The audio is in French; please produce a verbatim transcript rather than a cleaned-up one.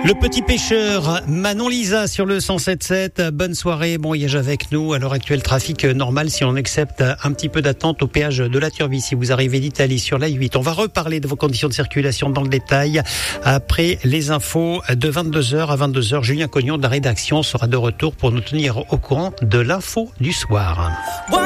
Le petit pêcheur, Manon Lisa sur le cent sept sept. Bonne soirée, bon voyage avec nous. À l'heure actuelle, trafic normal si on accepte un petit peu d'attente au péage de la Turbie si vous arrivez d'Italie sur l'A huit. On va reparler de vos conditions de circulation dans le détail après les infos de vingt-deux heures à vingt-deux heures. Julien Cognon de la rédaction sera de retour pour nous tenir au courant de l'info du soir.